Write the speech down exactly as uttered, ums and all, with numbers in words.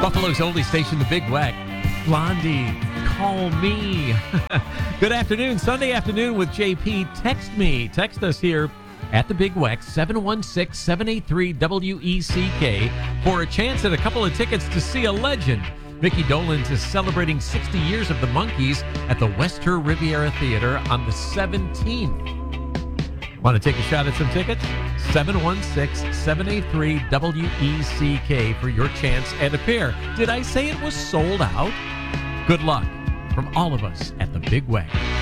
Buffalo's oldie station, the Big Weck. Blondie, call me. Good afternoon, Sunday afternoon with J P. Text me. Text us here at the Big Weck, seven one six, seven eight three, W E C K, for a chance at a couple of tickets to see a legend. Mickey Dolenz is celebrating sixty years of the Monkees at the Wester Riviera Theater on the seventeenth. Want to take a shot at some tickets? seven one six, seven eight three, W E C K for your chance at a pair. Did I say it was sold out? Good luck from all of us at the Big Weck.